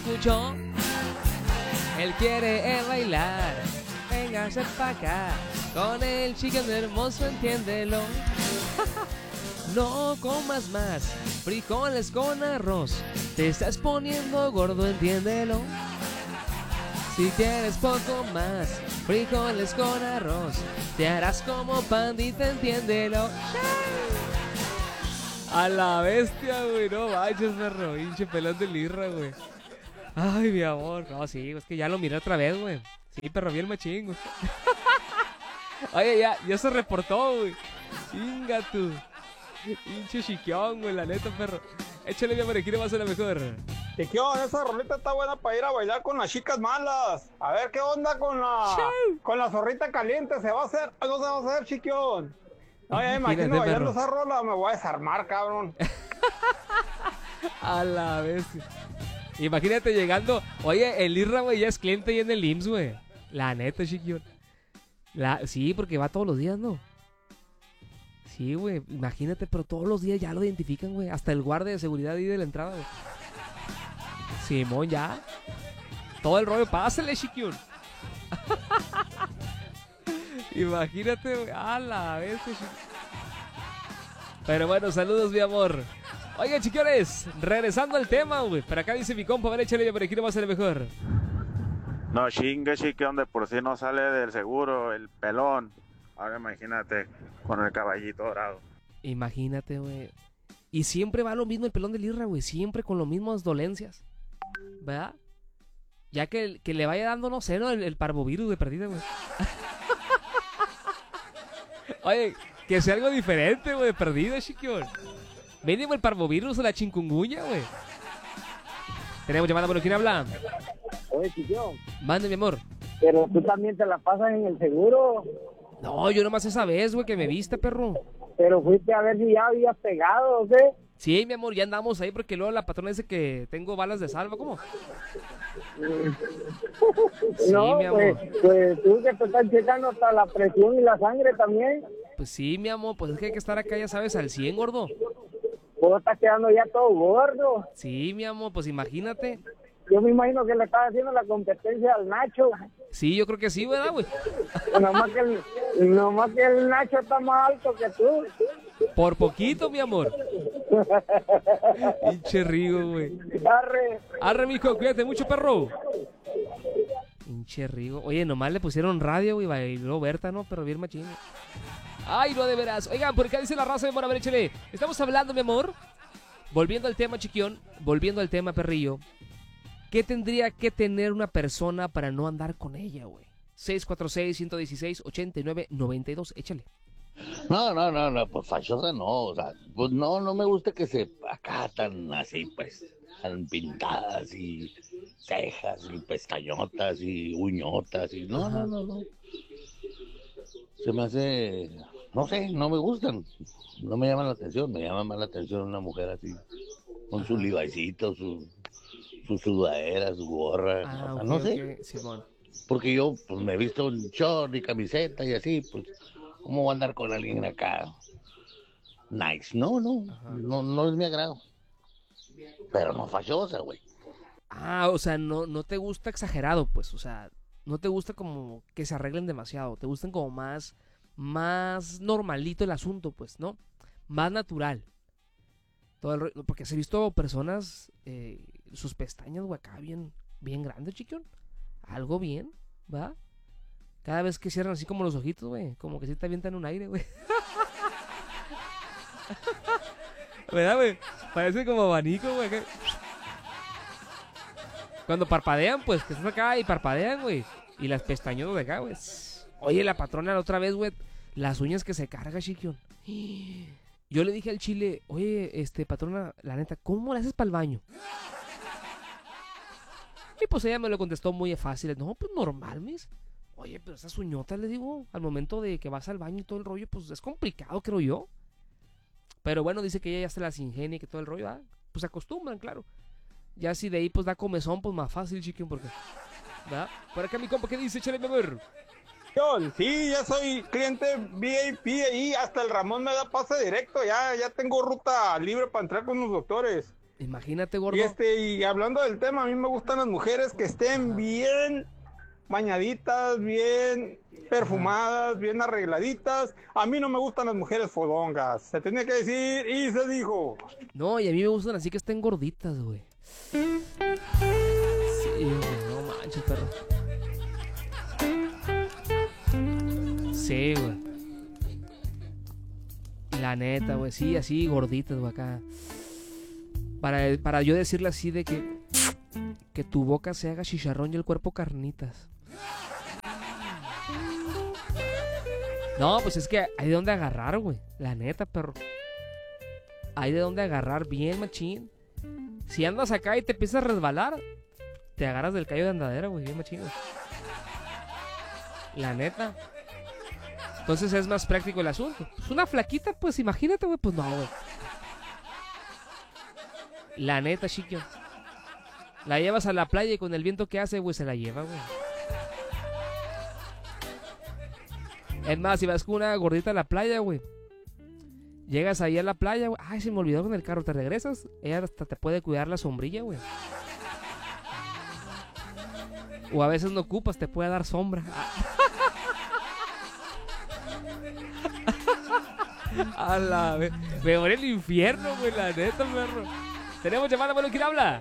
escuchó. Él quiere bailar. Véngase pa' acá. Con el chicken hermoso, entiéndelo. No comas más frijoles con arroz. Te estás poniendo gordo, entiéndelo. Si quieres poco más frijoles con arroz, te harás como pandita, entiéndelo. A la bestia, güey, no manches, perro, hinche pelón de lirra, güey. Ay, mi amor, no, sí, es que ya lo miré otra vez, güey. Sí, perro, bien machín, güey. Oye, ya se reportó, güey. Chinga tú. Pinche chiquión, güey, la neta, perro. Échale, mi amor, ¿quién va a ser la mejor? Chiquión, esa rolita está buena para ir a bailar con las chicas malas. A ver qué onda con la zorrita caliente. ¿Se va a hacer o no se va a hacer, Chiquión? No, ya me imagino bailando esa rola, me voy a desarmar, cabrón. A la vez. Imagínate llegando. Oye, el Irra, güey, ya es cliente ahí en el IMSS, güey. La neta, Chiquión. Sí, porque va todos los días, ¿no? Sí, güey, imagínate, pero todos los días ya lo identifican, güey. Hasta el guardia de seguridad ahí de la entrada, güey. Simón, ya. Todo el rollo, pásale, Chiquión. Imagínate, güey. A la vez, Chiquión. Pero bueno, saludos, mi amor. Oigan, chiquiones, regresando al tema, güey. Para acá dice mi compa, a ver, échale, por aquí no va a ser el mejor. No chingue, Chiquión, de por sí no sale del seguro, el pelón. Ahora imagínate, con el caballito dorado. Imagínate, güey. Y siempre va lo mismo el pelón del Irra, güey. Siempre con las mismas dolencias. ¿Verdad? Ya que le vaya dando, no sé, ¿no? El parvovirus de perdida, güey. Oye, que sea algo diferente, güey, de perdida, Chiquión. Mínimo el parvovirus o la chikungunya, güey. Tenemos llamada, bueno, ¿quién habla? Oye, Chiquión. Mande, mi amor. Pero tú también te la pasas en el seguro. No, yo nomás esa vez, güey, que me viste, perro. Pero fuiste a ver si ya habías pegado, ¿o qué? Sí, mi amor, ya andamos ahí porque luego la patrona dice que tengo balas de salva, ¿cómo? Sí, no, mi amor. Pues tú que te estás checando hasta la presión y la sangre también. Pues sí, mi amor, pues es que hay que estar acá, ya sabes, al 100, gordo. Vos estás quedando ya todo gordo. Sí, mi amor, pues imagínate. Yo me imagino que le estás haciendo la competencia al Nacho. Sí, yo creo que sí, ¿verdad, güey? Nomás que el Nacho está más alto que tú. Por poquito, mi amor. Pinche Rigo, güey. Arre, mijo, cuídate mucho, perro. Pinche Rigo. Oye, nomás le pusieron radio, güey, bailó Berta, ¿no? Pero bien machín. Ay, no, de veras. Oigan, por acá dice la raza de Mora, a ver, échale. Estamos hablando, mi amor. Volviendo al tema, chiquión. Volviendo al tema, perrillo. ¿Qué tendría que tener una persona para no andar con ella, güey? 646-116-8992. Échale. No, pues fachosa no, o sea, pues no me gusta que se acá tan así, pues, tan pintadas y cejas y pestañotas y uñotas y no. Se me hace, no sé, no me gustan, no me llaman la atención, me llama más la atención una mujer así, con su levi'sito, su sudadera, su gorra, o sea, okay, no sé, Simón. Porque yo pues me he visto un short y camiseta y así, pues, ¿cómo voy a andar con alguien acá? Nice, no es mi agrado. Pero no fachosa, güey. O sea, no te gusta exagerado, pues, o sea, no te gusta como que se arreglen demasiado, te gustan como más normalito el asunto, pues, ¿no? Más natural. Todo el rollo, porque se he visto personas, sus pestañas, güey, acá bien grandes, chiquión. Algo bien, ¿va? Cada vez que cierran así como los ojitos, güey, como que sí te avientan un aire, güey. ¿Verdad, güey? Parece como abanico, güey. Cuando parpadean, pues, que estás acá y parpadean, güey. Y las pestañotas de acá, güey. Oye, la patrona la otra vez, güey, las uñas que se carga, chiquión. Yo le dije al chile, oye, patrona, la neta, ¿cómo le haces para el baño? Y pues ella me lo contestó muy fácil. No, pues normal, mis. Oye, pero esas uñotas, le digo, al momento de que vas al baño y todo el rollo, pues es complicado, creo yo. Pero bueno, dice que ella ya se las ingenia y que todo el rollo, pues se acostumbran, claro. Ya si de ahí pues da comezón, pues más fácil, chiquión, porque... ¿verdad? Por acá mi compa, ¿qué dice? Échale, mi amor. Sí, ya soy cliente VIP ahí, hasta el Ramón me da pase directo, ya tengo ruta libre para entrar con los doctores. Imagínate, gordo. Y hablando del tema, a mí me gustan las mujeres que estén bien bañaditas, bien perfumadas, bien arregladitas. A mí no me gustan las mujeres fodongas. Se tenía que decir y se dijo. No, y a mí me gustan así que estén gorditas, güey. Sí, güey, no manches, perro. Sí, güey. La neta, güey, sí, así gorditas, güey, acá. Para yo decirle así de que tu boca se haga chicharrón y el cuerpo carnitas. No, pues es que hay de dónde agarrar, güey. La neta, perro. Hay de dónde agarrar bien, machín. Si andas acá y te empiezas a resbalar, te agarras del callo de andadera, güey, bien machín, güey. La neta. Entonces es más práctico el asunto. Pues una flaquita, pues imagínate, güey, pues no, güey. La neta, chiquio. La llevas a la playa y con el viento que hace, güey, se la lleva, güey. Es más, si vas con una gordita a la playa, güey. Llegas ahí a la playa, güey. Ay, se me olvidó con el carro. Te regresas. Ella hasta te puede cuidar la sombrilla, güey. O a veces no ocupas, te puede dar sombra. A la vez. Me voy al infierno, güey, la neta, perro. Tenemos llamada, bueno, ¿quién habla?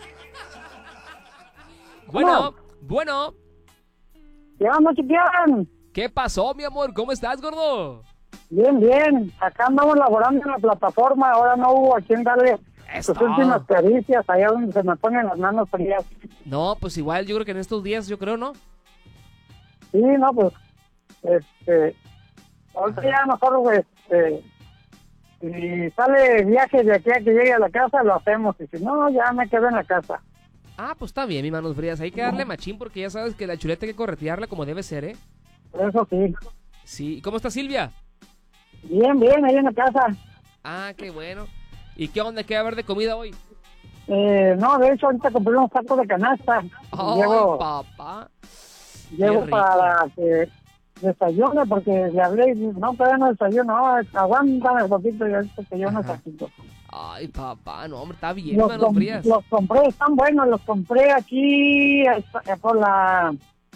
Bueno. ¿Qué onda, chiquián? ¿Qué pasó, mi amor? ¿Cómo estás, gordo? Bien. Acá andamos laborando en la plataforma. Ahora no hubo a quien darle sus últimas caricias allá donde se me ponen las manos frías. No, pues igual, yo creo que en estos días, yo creo, ¿no? Sí, no, pues, ahorita ya mejor, si sale viaje de aquí a que llegue a la casa, lo hacemos. Y si no, ya me quedo en la casa. Ah, pues está bien, mi manos frías. Hay que darle machín porque ya sabes que la chuleta hay que corretearla como debe ser, ¿eh? Eso sí. Sí. ¿Cómo está Silvia? Bien, ahí en la casa. Ah, qué bueno. ¿Y qué onda? ¿Qué va a haber de comida hoy? No, de hecho, ahorita compré unos tacos de canasta. ¡Ay, papá! Llego para que desayune, porque le hablé y no, todavía no desayuno. Aguántame un poquito y ahorita te llevo unos taquitos. Ay, papá, no, hombre, está bien, manos frías. Los compré, están buenos, los compré aquí por la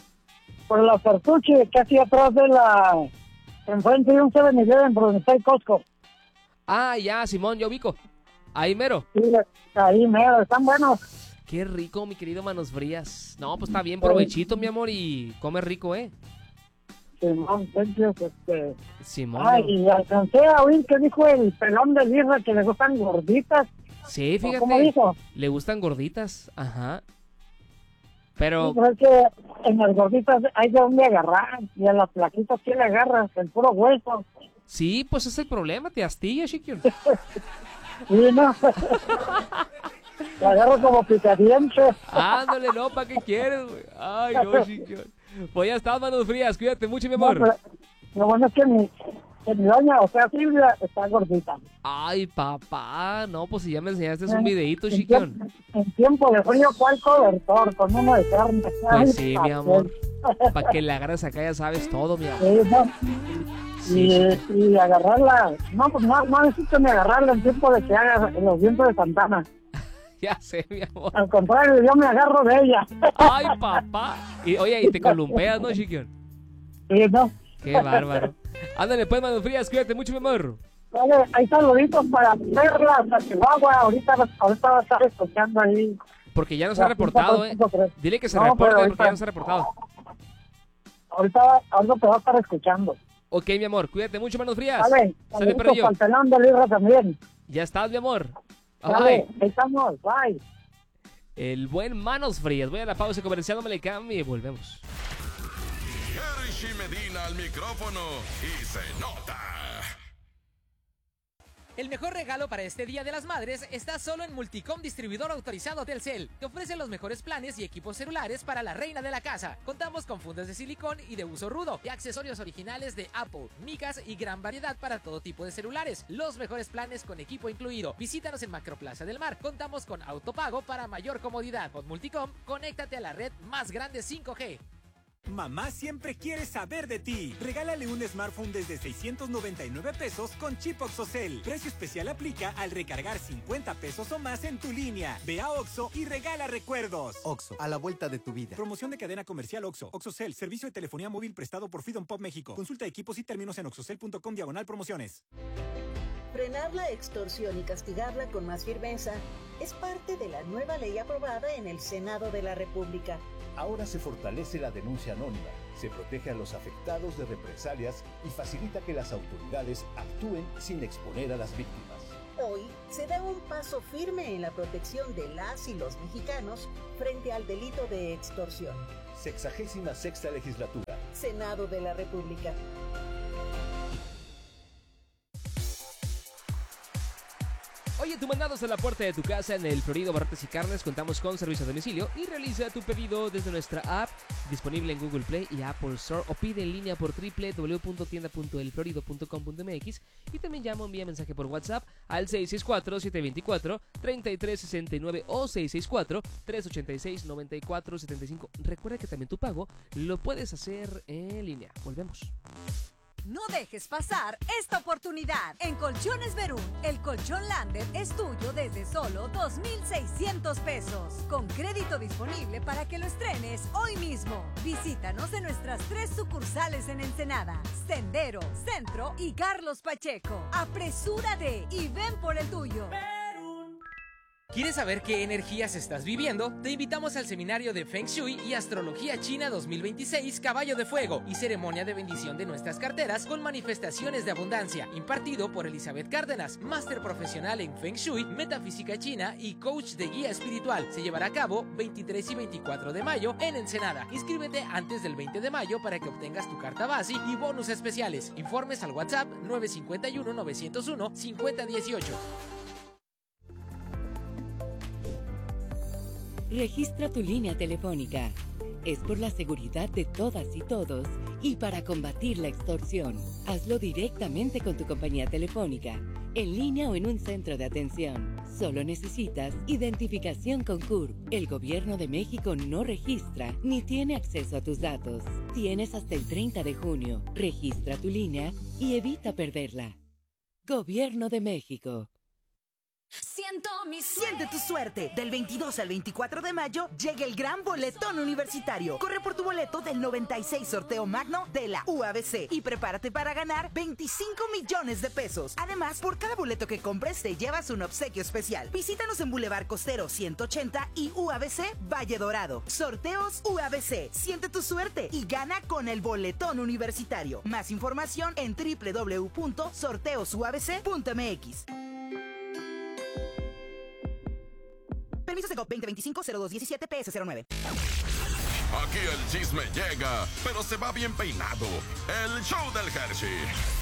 Fertuche, casi atrás de enfrente de un 7-Eleven, por donde está el Costco. Ah, ya, Simón, yo ubico. Ahí mero. Sí, ahí mero, están buenos. Qué rico, mi querido manos frías. No, pues está bien, provechito, mi amor, y come rico, ¿eh? Simón, gracias, Simón. Ay, y alcancé a oír que dijo el pelón de Lirra que le gustan gorditas. Sí, fíjate. ¿Cómo dijo? Le gustan gorditas, ajá. Pero... Sí, pues es que en las gorditas hay de dónde agarrar, y a las flaquitas ¿qué le agarras? El puro hueso. Sí, pues ese es el problema, te astilla, chiquión. Sí, no. Te agarro como picadientes. Ándale, no, ¿para qué quieres, güey? Ay, no, chiquión. Pues ya estás, manos frías, cuídate mucho, mi amor. No, pero lo bueno es que mi doña, o sea, Silvia, está gordita. Ay, papá, no, pues si ya me enseñaste un videíto, chiquión. En tiempo de frío, ¿cuál cobertor? Con uno de carne. Pues sí, mi amor. Para que la agarres acá ya sabes todo, mi amor. Sí, no. Sí, y agarrarla, no, pues no necesito ni agarrarla en tiempo de que haga los vientos de Santana. Ya sé, mi amor. Al contrario, yo me agarro de ella. Ay, papá. Y oye, y te columpeas, ¿no, chiquión? Sí, no. Qué bárbaro. Ándale, pues, manos frías, cuídate mucho, mi amor. Oye, hay saluditos para Perla, hasta Chihuahua. Ahorita va a estar escuchando ahí. Porque ya no se ha reportado, ¿eh? Dile que se reporte porque ya no se ha reportado. Ahorita te va a estar escuchando. Ok, mi amor, cuídate mucho, manos frías. Vale, sale para yo. Pelón de Lirra también. Ya estás, mi amor. Vale, ahí estamos, bye. El buen manos frías. Voy a la pausa comercial, no me le cambie y volvemos. Jerry Medina al micrófono y se nota. El mejor regalo para este Día de las Madres está solo en Multicom, distribuidor autorizado Telcel, que ofrece los mejores planes y equipos celulares para la reina de la casa. Contamos con fundas de silicón y de uso rudo, y accesorios originales de Apple, micas y gran variedad para todo tipo de celulares. Los mejores planes con equipo incluido. Visítanos en Macroplaza del Mar. Contamos con autopago para mayor comodidad. Con Multicom, conéctate a la red más grande 5G. Mamá siempre quiere saber de ti. Regálale un smartphone desde 699 pesos con chip OXXOCEL. Precio especial aplica al recargar 50 pesos o más en tu línea. Ve a OXXO y regala recuerdos. OXXO, a la vuelta de tu vida. Promoción de cadena comercial OXXO. OXXOCEL, servicio de telefonía móvil prestado por Freedom Pop México. Consulta equipos y términos en oxxocel.com/promociones. Frenar la extorsión y castigarla con más firmeza es parte de la nueva ley aprobada en el Senado de la República. Ahora se fortalece la denuncia anónima, se protege a los afectados de represalias y facilita que las autoridades actúen sin exponer a las víctimas. Hoy se da un paso firme en la protección de las y los mexicanos frente al delito de extorsión. 66ª legislatura. Senado de la República. Oye, tu mandados a la puerta de tu casa en el Florido Barrotes y Carnes. Contamos con servicio a domicilio y realiza tu pedido desde nuestra app disponible en Google Play y Apple Store o pide en línea por www.tienda.elflorido.com.mx y también llama o envía mensaje por WhatsApp al 664-724-3369 o 664-386-9475. Recuerda que también tu pago lo puedes hacer en línea. Volvemos. No dejes pasar esta oportunidad. En Colchones Verún, el colchón Lander es tuyo desde solo 2,600 pesos. Con crédito disponible para que lo estrenes hoy mismo. Visítanos en nuestras 3 sucursales en Ensenada, Sendero, Centro y Carlos Pacheco. Apresúrate y ven por el tuyo. ¿Quieres saber qué energías estás viviendo? Te invitamos al seminario de Feng Shui y Astrología China 2026 Caballo de Fuego y ceremonia de bendición de nuestras carteras con manifestaciones de abundancia, impartido por Elizabeth Cárdenas, máster profesional en Feng Shui, metafísica china y coach de guía espiritual. Se llevará a cabo 23 y 24 de mayo en Ensenada. Inscríbete antes del 20 de mayo para que obtengas tu carta base y bonus especiales. Informes al WhatsApp 951-901-5018. Registra tu línea telefónica. Es por la seguridad de todas y todos y para combatir la extorsión. Hazlo directamente con tu compañía telefónica, en línea o en un centro de atención. Solo necesitas identificación con CURP. El Gobierno de México no registra ni tiene acceso a tus datos. Tienes hasta el 30 de junio. Registra tu línea y evita perderla. Gobierno de México. Siente tu suerte. Del 22 al 24 de mayo llega el gran boletón universitario. Corre por tu boleto del 96 sorteo magno de la UABC y prepárate para ganar 25 millones de pesos. Además, por cada boleto que compres te llevas un obsequio especial. Visítanos en Boulevard Costero 180 y UABC Valle Dorado. Sorteos UABC. Siente tu suerte y gana con el boletón universitario. Más información en www.sorteosuabc.mx. Permisos de GOV 2025-0217 PS09. Aquí el chisme llega, pero se va bien peinado. El show del Hershey.